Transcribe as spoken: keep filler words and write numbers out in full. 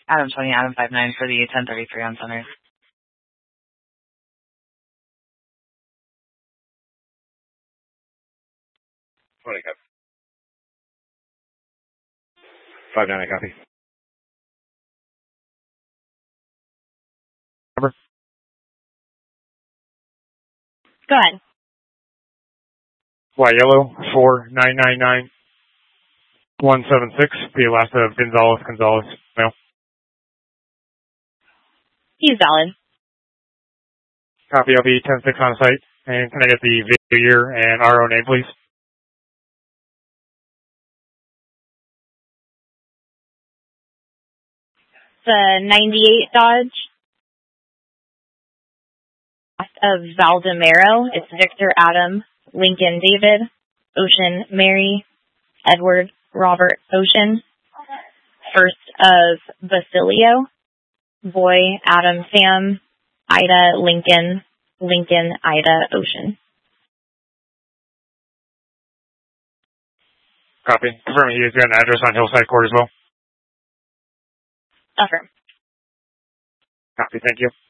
Adam twenty, Adam five nine for the ten thirty-three on center. twenty, copy. five nine, I copy. Number? Go ahead. Y yellow, four nine nine nine one seven six, the last of Gonzalez, Gonzalez, male. He's valid. Copy, I'll be ten six on site. And can I get the video year and R O name, please? The ninety-eight Dodge of Valdemaro. It's Victor Adam, Lincoln David, Ocean Mary, Edward Robert Ocean. First of Basilio, Boy Adam Sam, Ida Lincoln, Lincoln Ida Ocean. Copy. Confirming he has got an address on Hillside Court as well. Affirm. Copy, thank you.